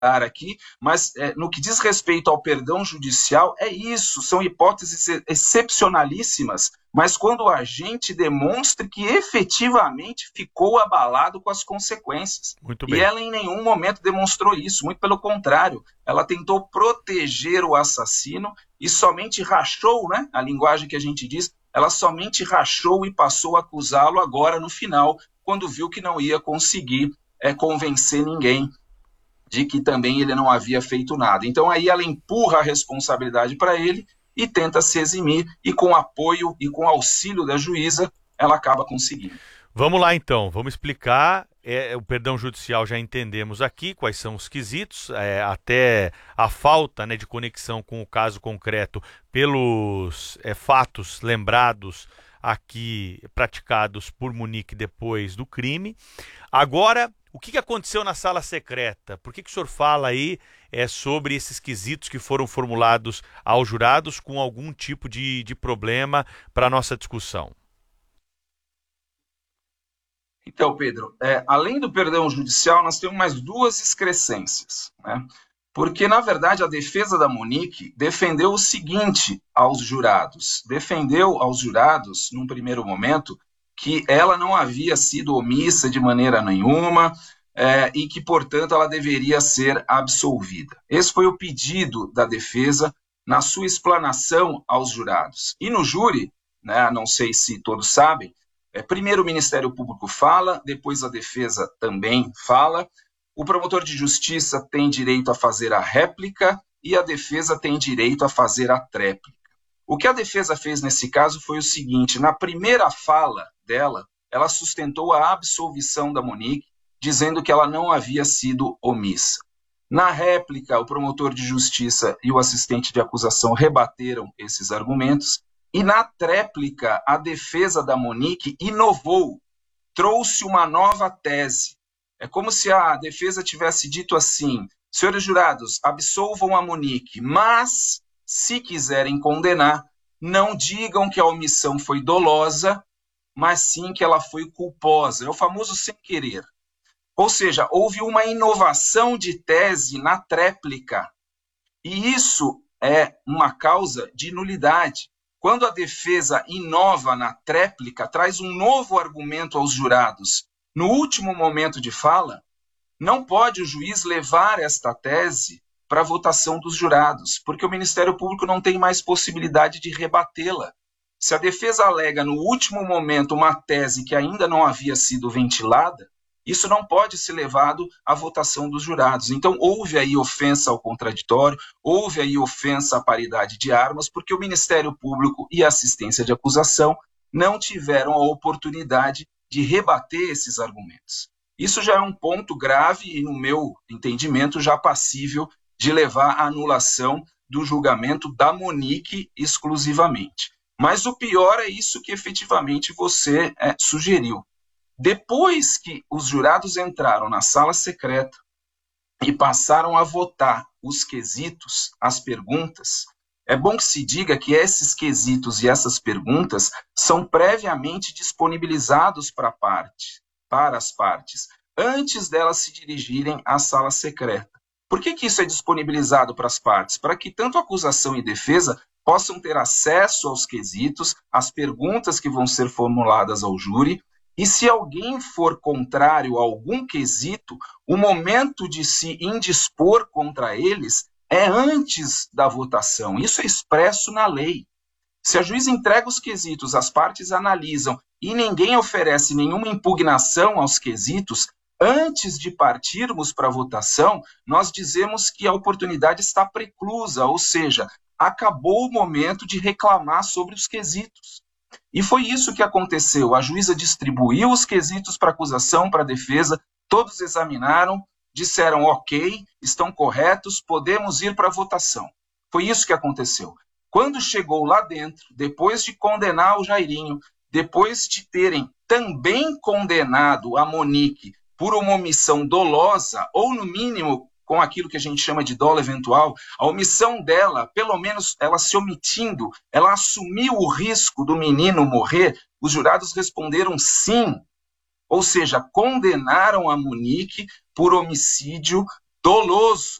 aqui, mas no que diz respeito ao perdão judicial, é isso, são hipóteses excepcionalíssimas, mas quando o agente demonstre que efetivamente ficou abalado com as consequências. Muito E bem. ela em nenhum momento demonstrou isso, muito pelo contrário, ela tentou proteger o assassino e somente rachou, né, a linguagem que a gente diz, ela somente rachou e passou a acusá-lo agora no final, quando viu que não ia conseguir convencer ninguém de que também ele não havia feito nada. Então aí ela empurra a responsabilidade para ele e tenta se eximir, e com apoio e com auxílio da juíza, ela acaba conseguindo. Vamos lá então, vamos explicar. O perdão judicial já entendemos aqui quais são os quesitos, até a falta, né, de conexão com o caso concreto pelos fatos lembrados aqui praticados por Munique depois do crime. Agora, o que aconteceu na sala secreta? Por que o senhor fala aí sobre esses quesitos que foram formulados aos jurados com algum tipo de problema para a nossa discussão? Então, Pedro, além do perdão judicial, nós temos mais duas excrescências, né? Porque, na verdade, a defesa da Munique defendeu o seguinte aos jurados. Defendeu aos jurados, num primeiro momento, que ela não havia sido omissa de maneira nenhuma e que, portanto, ela deveria ser absolvida. Esse foi o pedido da defesa na sua explanação aos jurados. E no júri, né, não sei se todos sabem, primeiro o Ministério Público fala, depois a defesa também fala. O promotor de justiça tem direito a fazer a réplica e a defesa tem direito a fazer a tréplica. O que a defesa fez nesse caso foi o seguinte: na primeira fala dela, ela sustentou a absolvição da Munique, dizendo que ela não havia sido omissa. Na réplica, o promotor de justiça e o assistente de acusação rebateram esses argumentos, e na tréplica, a defesa da Munique inovou, trouxe uma nova tese. É como se a defesa tivesse dito assim: senhores jurados, absolvam a Munique, mas, se quiserem condenar, não digam que a omissão foi dolosa, mas sim que ela foi culposa. É o famoso sem querer. Ou seja, houve uma inovação de tese na tréplica. E isso é uma causa de nulidade. Quando a defesa inova na tréplica, traz um novo argumento aos jurados, no último momento de fala, não pode o juiz levar esta tese para a votação dos jurados, porque o Ministério Público não tem mais possibilidade de rebatê-la. Se a defesa alega no último momento uma tese que ainda não havia sido ventilada, isso não pode ser levado à votação dos jurados. Então, houve aí ofensa ao contraditório, houve aí ofensa à paridade de armas, porque o Ministério Público e a assistência de acusação não tiveram a oportunidade de rebater esses argumentos. Isso já é um ponto grave e, no meu entendimento, já passível de levar à anulação do julgamento da Munique exclusivamente. Mas o pior é isso que efetivamente você sugeriu. Depois que os jurados entraram na sala secreta e passaram a votar os quesitos, as perguntas, é bom que se diga que esses quesitos e essas perguntas são previamente disponibilizados para as partes, antes delas se dirigirem à sala secreta. Por que isso é disponibilizado para as partes? Para que tanto acusação e defesa possam ter acesso aos quesitos, às perguntas que vão ser formuladas ao júri, e se alguém for contrário a algum quesito, o momento de se indispor contra eles é antes da votação. Isso é expresso na lei. Se a juíza entrega os quesitos, as partes analisam e ninguém oferece nenhuma impugnação aos quesitos, antes de partirmos para a votação, nós dizemos que a oportunidade está preclusa, ou seja, acabou o momento de reclamar sobre os quesitos. E foi isso que aconteceu. A juíza distribuiu os quesitos para a acusação, para a defesa, todos examinaram, disseram ok, estão corretos, podemos ir para a votação. Foi isso que aconteceu. Quando chegou lá dentro, depois de condenar o Jairinho, depois de terem também condenado a Munique por uma omissão dolosa, ou no mínimo com aquilo que a gente chama de dolo eventual, a omissão dela, pelo menos ela se omitindo, ela assumiu o risco do menino morrer, os jurados responderam sim, ou seja, condenaram a Munique por homicídio doloso